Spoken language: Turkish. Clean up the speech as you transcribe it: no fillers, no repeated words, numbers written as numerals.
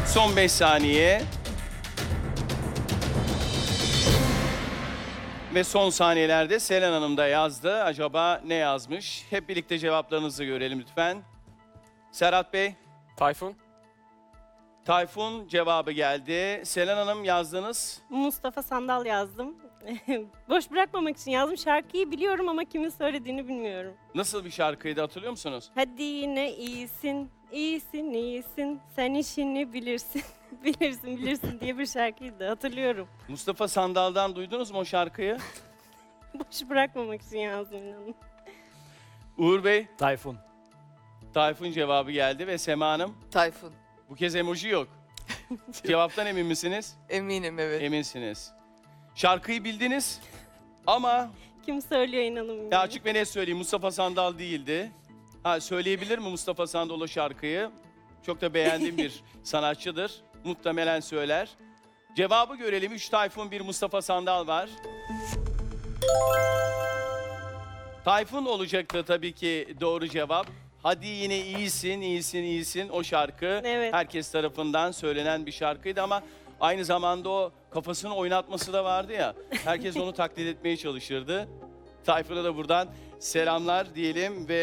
Son 5 saniye. Ve son saniyelerde Selen Hanım da yazdı. Acaba ne yazmış? Hep birlikte cevaplarınızı görelim lütfen. Serhat Bey, Tayfun. Tayfun cevabı geldi. Selen Hanım yazdınız. Mustafa Sandal yazdım. Boş bırakmamak için yazdım. Şarkıyı biliyorum ama kimin söylediğini bilmiyorum. Nasıl bir şarkıydı hatırlıyor musunuz? Hadi yine iyisin, iyisin, iyisin. Sen işini bilirsin, bilirsin diye bir şarkıydı. Hatırlıyorum. Mustafa Sandal'dan duydunuz mu o şarkıyı? Boş bırakmamak için yazdım inanın. Uğur Bey, Tayfun. Tayfun cevabı geldi ve Sema Hanım, Tayfun. bu kez emoji yok. Cevaptan emin misiniz? Eminim evet. Eminsiniz. Şarkıyı bildiniz ama Kim söylüyor inanın bilmiyorum. ya açık ve net söyleyeyim, Mustafa Sandal değildi. Ha, söyleyebilir mi Mustafa Sandal o şarkıyı? Çok da beğendiğim bir sanatçıdır. Muhtemelen söyler. Cevabı görelim. 3 Tayfun, 1 Mustafa Sandal var. Tayfun olacaktı tabii ki doğru cevap. Hadi yine iyisin, iyisin, iyisin o şarkı. Evet. Herkes tarafından söylenen bir şarkıydı ama aynı zamanda o kafasını oynatması da vardı ya. Herkes onu taklit etmeye çalışırdı. Tayfun'a da buradan selamlar diyelim ve